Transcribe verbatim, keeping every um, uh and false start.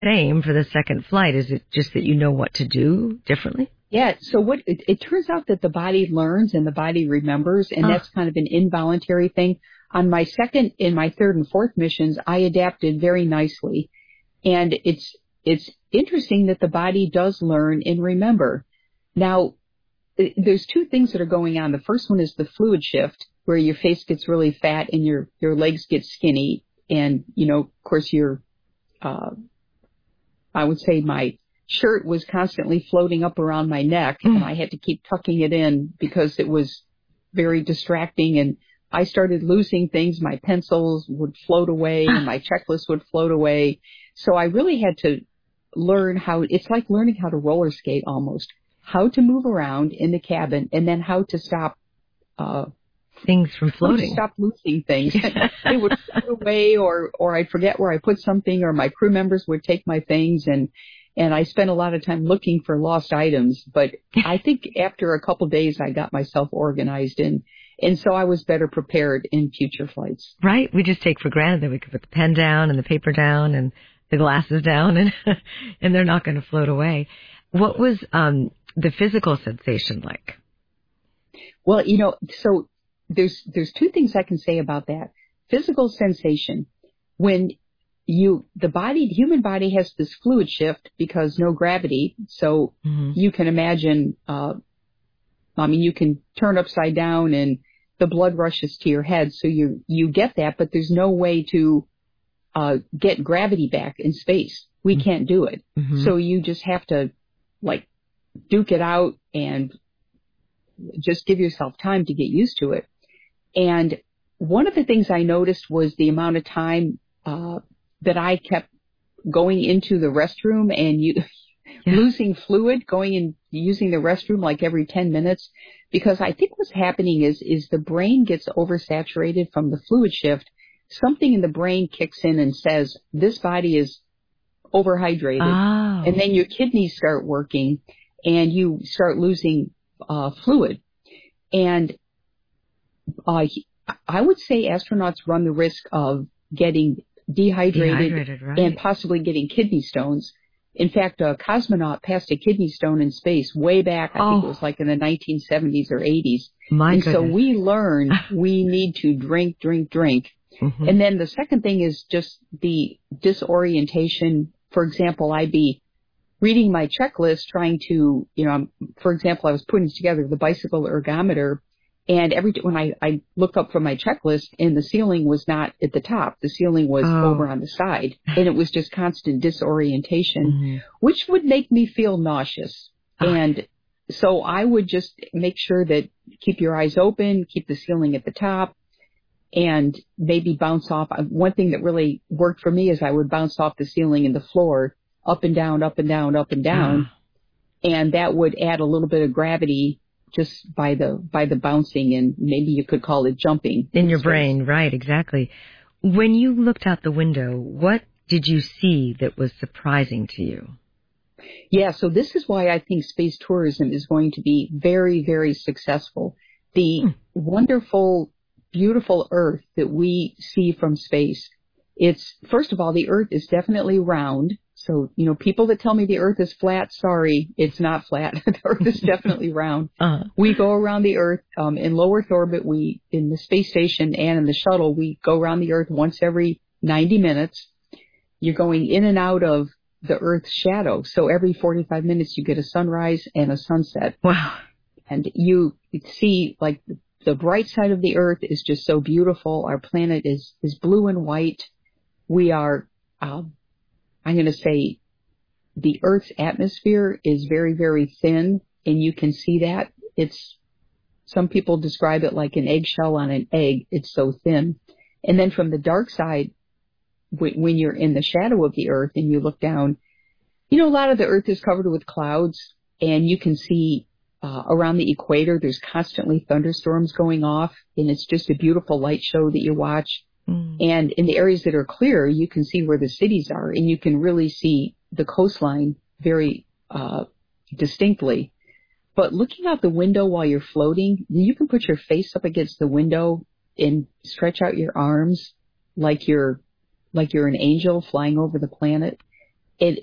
same for the second flight. Is it just that you know what to do differently? Yeah, so what it, it turns out that the body learns and the body remembers, and Uh. that's kind of an involuntary thing. On my second, in my third and fourth missions, I adapted very nicely. And it's it's interesting that the body does learn and remember. Now, there's two things that are going on. The first one is the fluid shift, where your face gets really fat and your, your legs get skinny. And, you know, of course, your, uh, I would say my shirt was constantly floating up around my neck, mm. and I had to keep tucking it in because it was very distracting. And I started losing things. My pencils would float away and my checklist would float away. So I really had to learn how, it's like learning how to roller skate almost, how to move around in the cabin and then how to stop, uh, things from floating. How to stop losing things. They would float away, or, or I'd forget where I put something, or my crew members would take my things, and, and I spent a lot of time looking for lost items. But I think after a couple of days, I got myself organized, and, and so I was better prepared in future flights. Right. We just take for granted that we could put the pen down and the paper down and the glasses down, and, and they're not going to float away. What was, um, the physical sensation like? Well, you know, so there's, there's two things I can say about that. Physical sensation. When you, the body, the human body has this fluid shift because no gravity. So mm-hmm. you can imagine, uh, I mean, you can turn upside down and the blood rushes to your head. So you, you get that, but there's no way to, uh, get gravity back in space. We mm-hmm. can't do it. Mm-hmm. So you just have to like duke it out and just give yourself time to get used to it. And one of the things I noticed was the amount of time, uh, that I kept going into the restroom and you, yeah. losing fluid, going and using the restroom like every ten minutes, because I think what's happening is, is the brain gets oversaturated from the fluid shift. Something in the brain kicks in and says, this body is overhydrated. Oh. And then your kidneys start working and you start losing, uh, fluid. And, uh, I would say astronauts run the risk of getting dehydrated, dehydrated right. and possibly getting kidney stones. In fact, a cosmonaut passed a kidney stone in space way back. I oh. think it was like in the nineteen seventies or eighties. My and goodness. So we learned we need to drink, drink, drink. Mm-hmm. And then the second thing is just the disorientation. For example, I'd be reading my checklist trying to, you know, for example, I was putting together the bicycle ergometer. And every when I, I looked up from my checklist, and the ceiling was not at the top, the ceiling was oh. over on the side, and it was just constant disorientation, mm-hmm. which would make me feel nauseous. Oh. And so I would just make sure that keep your eyes open, keep the ceiling at the top, and maybe bounce off. One thing that really worked for me is I would bounce off the ceiling and the floor, up and down, up and down, up and down, oh. and that would add a little bit of gravity just by the by the bouncing, and maybe you could call it jumping. In your brain, right, exactly. When you looked out the window, what did you see that was surprising to you? Yeah, so this is why I think space tourism is going to be very, very successful. The hmm. wonderful, beautiful Earth that we see from space, it's, first of all, the Earth is definitely round. So, you know, people that tell me the Earth is flat, sorry, it's not flat. The Earth is definitely round. Uh-huh. We go around the Earth um, in low Earth orbit. We, in the space station and in the shuttle, we go around the Earth once every ninety minutes. You're going in and out of the Earth's shadow. So every forty-five minutes, you get a sunrise and a sunset. Wow. And you see, like, the bright side of the Earth is just so beautiful. Our planet is, is blue and white. We are, um, I'm going to say the Earth's atmosphere is very, very thin, and you can see that. It's, some people describe it like an eggshell on an egg. It's so thin. And then from the dark side, when you're in the shadow of the Earth and you look down, you know, a lot of the Earth is covered with clouds, and you can see uh, around the equator, there's constantly thunderstorms going off, and it's just a beautiful light show that you watch. Mm. And in the areas that are clear, you can see where the cities are, and you can really see the coastline very uh, distinctly. But looking out the window while you're floating, you can put your face up against the window and stretch out your arms like you're like you're an angel flying over the planet.